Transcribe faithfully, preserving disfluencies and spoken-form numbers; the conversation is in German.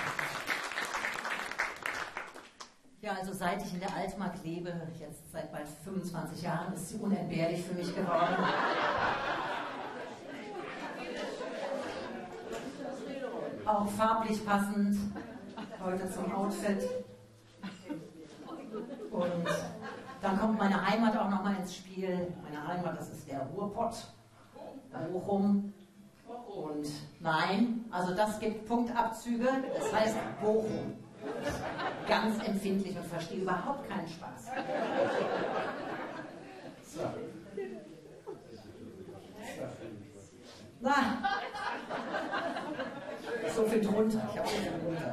Ja, also seit ich in der Altmark lebe, jetzt seit bald fünfundzwanzig Jahren, ist sie unentbehrlich für mich geworden. Auch farblich passend, heute zum Outfit. Und dann kommt meine Heimat auch nochmal ins Spiel. Meine Heimat, das ist der Ruhrpott, Bochum. Und nein, also das gibt Punktabzüge, das heißt Bochum. Ganz empfindlich und verstehe überhaupt keinen Spaß. So. Na, so viel drunter, ich habe so viel drunter.